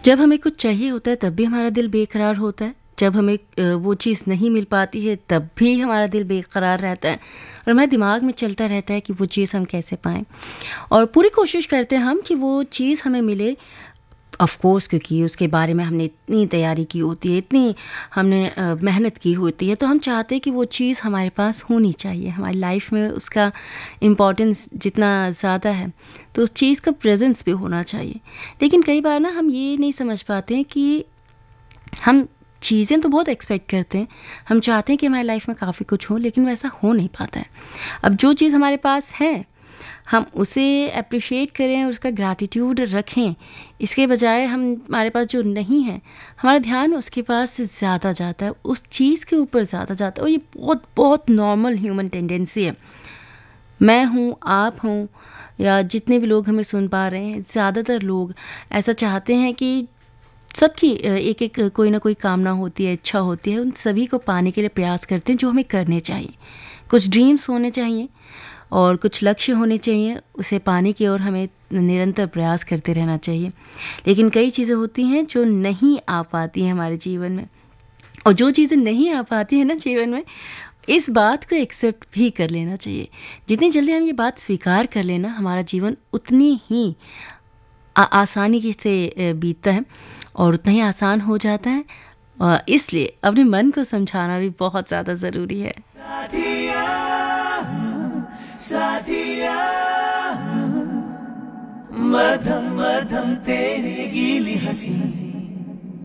जब हमें कुछ चाहिए होता है तब भी हमारा दिल बेकरार होता है, जब हमें वो चीज़ नहीं मिल पाती है तब भी हमारा दिल बेकरार रहता है और हमारे दिमाग में चलता रहता है कि वो चीज़ हम कैसे पाएँ। और पूरी कोशिश करते हैं हम कि वो चीज़ हमें मिले, ऑफ कोर्स, क्योंकि उसके बारे में हमने इतनी तैयारी की होती है, इतनी हमने मेहनत की होती है, तो हम चाहते हैं कि वो चीज़ हमारे पास होनी चाहिए। हमारी लाइफ में उसका इम्पोर्टेंस जितना ज़्यादा है तो उस चीज़ का प्रेजेंस भी होना चाहिए। लेकिन कई बार ना हम ये नहीं समझ पाते हैं कि हम चीज़ें तो बहुत एक्सपेक्ट करते हैं, हम चाहते हैं कि हमारी लाइफ में काफ़ी कुछ हो, लेकिन वैसा हो नहीं पाता है। अब जो चीज़ हमारे पास है हम उसे अप्रिशिएट करें और उसका ग्रैटिट्यूड रखें, इसके बजाय हम हमारे पास जो नहीं है हमारा ध्यान उसके पास से ज़्यादा जाता है, उस चीज़ के ऊपर ज़्यादा जाता है। और ये बहुत बहुत नॉर्मल ह्यूमन टेंडेंसी है। मैं हूँ, आप हूँ, या जितने भी लोग हमें सुन पा रहे हैं, ज़्यादातर लोग ऐसा चाहते हैं कि सबकी एक एक कोई ना कोई कामना होती है, इच्छा होती है, उन सभी को पाने के लिए प्रयास करते हैं जो हमें करने चाहिए। कुछ ड्रीम्स होने चाहिए और कुछ लक्ष्य होने चाहिए, उसे पाने की ओर हमें निरंतर प्रयास करते रहना चाहिए। लेकिन कई चीज़ें होती हैं जो नहीं आ पाती हैं हमारे जीवन में, और जो चीज़ें नहीं आ पाती हैं ना जीवन में, इस बात को एक्सेप्ट भी कर लेना चाहिए। जितनी जल्दी हम ये बात स्वीकार कर लेना, हमारा जीवन उतनी ही आसानी से बीतता है और उतना ही आसान हो जाता है। इसलिए अपने मन को समझाना भी बहुत ज़्यादा ज़रूरी है। साथिया, साथिया, मधम मधम तेरी गीली हंसी